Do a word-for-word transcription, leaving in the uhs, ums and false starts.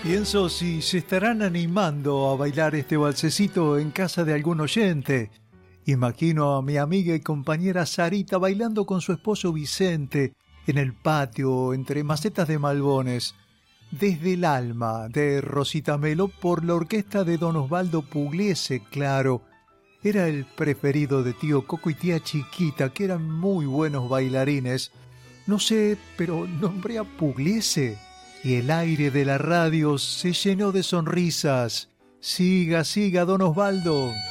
Pienso si se estarán animando a bailar este balsecito en casa de algún oyente. Imagino a mi amiga y compañera Sarita bailando con su esposo Vicente en el patio entre macetas de malbones. Desde el alma de Rosita Melo por la orquesta de don Osvaldo Pugliese, claro. Era el preferido de tío Coco y tía Chiquita, que eran muy buenos bailarines. No sé, pero nombré a Pugliese y el aire de la radio se llenó de sonrisas. Siga, siga, don Osvaldo.